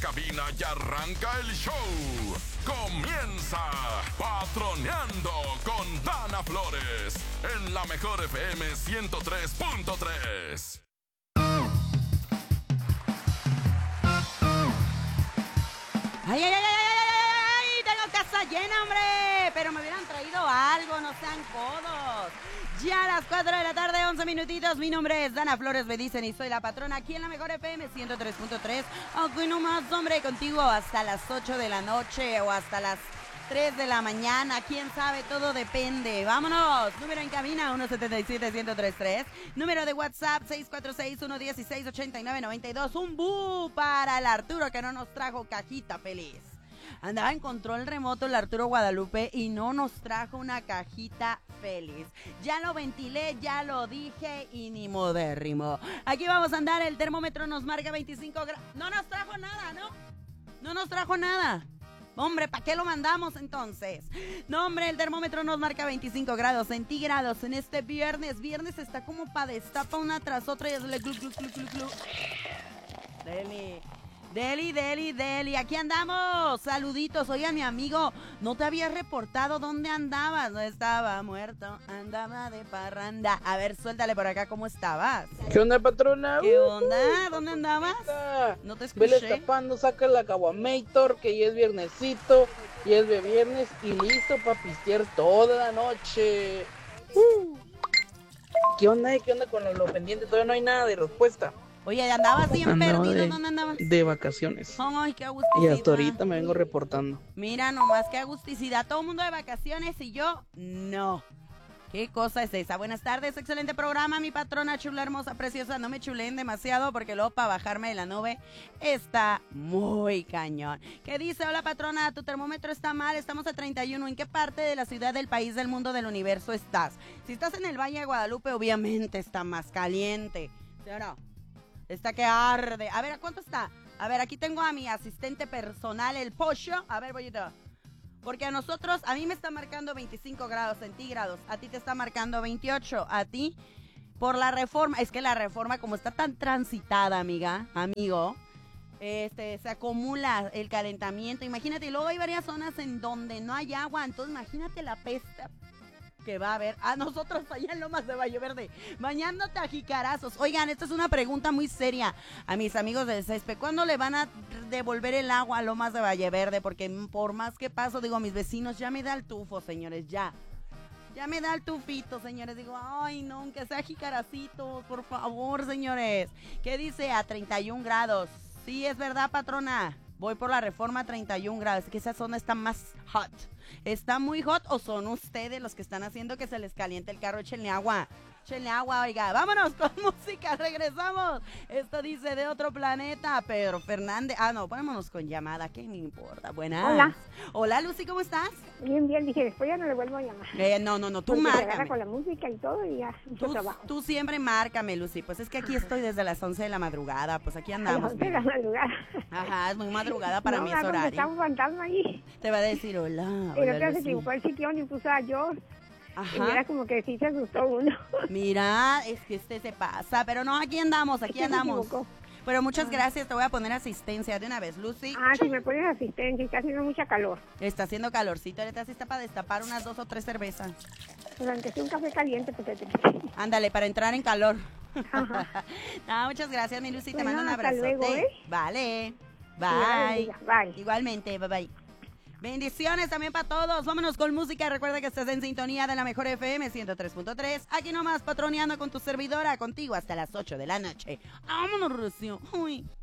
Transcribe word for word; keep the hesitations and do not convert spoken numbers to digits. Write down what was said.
cabina y arranca el show. Comienza Patroneando con Dana Flores en la mejor F M ciento tres punto tres. ¡Ay, ay, ay, ay, ay, ay, ay! Tengo casa llena, hombre. Pero me hubieran traído algo, no sean codos. Ya a las cuatro de la tarde, once minutitos. Mi nombre es Dana Flores, me dicen, y soy la patrona aquí en la mejor F M ciento tres punto tres. Aquí nomás, hombre, contigo hasta las ocho de la noche o hasta las tres de la mañana. Quién sabe, todo depende. Vámonos. Número en cabina uno siete siete, uno cero tres tres. Número de WhatsApp seis cuatro seis, uno uno seis, ocho nueve nueve dos. Un bu para el Arturo que no nos trajo cajita feliz. Andaba en control remoto el Arturo Guadalupe y no nos trajo una cajita feliz. Ya lo ventilé, ya lo dije y ni modérrimo. Aquí vamos a andar, el termómetro nos marca veinticinco grados. No nos trajo nada, ¿no? No nos trajo nada. Hombre, ¿para qué lo mandamos entonces? No, hombre, el termómetro nos marca veinticinco grados centígrados en este viernes. Viernes está como para destapa una tras otra y hacerle glu, glu, glu, glu, glu. Deli. Deli, Deli, Deli, aquí andamos, saluditos. Oiga, mi amigo, ¿no te habías reportado dónde andabas? No estaba muerto, andaba de parranda. A ver, suéltale por acá, ¿cómo estabas? ¿Qué onda, patrona? ¿Qué onda? ¿Dónde andabas? No te escuché. Vele escapando, saca la caguamator, que ya es viernesito, ya es de viernes y listo para pistear toda la noche. Uh. ¿Qué onda? ¿Qué onda con lo, lo pendiente? Todavía no hay nada de respuesta. Oye, andabas bien Andaba perdido, de, ¿dónde andabas? De vacaciones. Ay, qué agusticidad. Y hasta ahorita me vengo reportando. Mira nomás, qué agusticidad. Todo el mundo de vacaciones y yo, no. ¿Qué cosa es esa? Buenas tardes, excelente programa, mi patrona chula, hermosa, preciosa. No me chuleen demasiado porque luego para bajarme de la nube está muy cañón. ¿Qué dice? Hola, patrona, tu termómetro está mal, estamos a treinta y uno. ¿En qué parte de la ciudad, del país, del mundo, del universo estás? Si estás en el Valle de Guadalupe, obviamente está más caliente. ¿Sí o no? Está que arde. A ver, ¿a cuánto está? A ver, aquí tengo a mi asistente personal, el Pollo. A ver, bollito. Porque a nosotros, a mí me está marcando veinticinco grados centígrados. A ti te está marcando veintiocho. A ti, por la reforma. Es que la reforma, como está tan transitada, amiga, amigo, este, se acumula el calentamiento. Imagínate, y luego hay varias zonas en donde no hay agua. Entonces, imagínate la peste que va a haber a nosotros allá en Lomas de Valle Verde, bañándote a jicarazos. Oigan, esta es una pregunta muy seria a mis amigos del césped. ¿Cuándo le van a devolver el agua a Lomas de Valle Verde? Porque por más que paso, digo, mis vecinos, ya me da el tufo, señores, ya. Ya me da el tufito, señores. Digo, ay, no, aunque sea jicaracitos, por favor, señores. ¿Qué dice? A treinta y un grados. Sí, es verdad, patrona. Voy por la reforma a treinta y un grados. Es que esa zona está más hot. ¿Está muy hot o son ustedes los que están haciendo que se les caliente el carro? Échenle agua. Échenle agua, oiga. Vámonos con música, regresamos. Esto dice de otro planeta. Pedro Fernández. Ah, no, ponémonos con llamada. ¿Qué me importa? Buenas. Hola. Hola, Lucy, ¿cómo estás? Bien, bien. Dije, después ya no le vuelvo a llamar. Eh, no, no, no, tú Porque se márcame. agarra con la música y todo y ya mucho Tú, trabajo. tú siempre márcame, Lucy. Pues es que aquí estoy desde las once de la madrugada. Pues aquí A las andamos. once de la madrugada. Ajá, es muy madrugada para no, mí ese horario. Está un fantasma ahí. Te va a decir hola. Y hola, no te se Lucy. equivocó el sitión y puso a yo. Y Ajá. era como que sí se asustó uno. Mira, es que este se pasa, pero no, aquí andamos, aquí Se andamos. equivocó. Pero muchas gracias, te voy a poner asistencia de una vez, Lucy. Ah, si me pones asistencia, está haciendo mucha calor. Está haciendo calorcito, ahorita sí está para destapar unas dos o tres cervezas. Pues aunque sea un café caliente, porque te... Ándale, para entrar en calor. Ajá. No, muchas gracias, mi Lucy, te Bueno, mando un hasta abrazote. luego, ¿eh? Vale, Dios la bye. bendiga. Bye. Igualmente, bye bye. Bendiciones también para todos. Vámonos con música. Recuerda que estás en sintonía de la mejor F M ciento tres punto tres. Aquí nomás patroneando con tu servidora, contigo hasta las ocho de la noche. Vámonos, Rucio. Uy.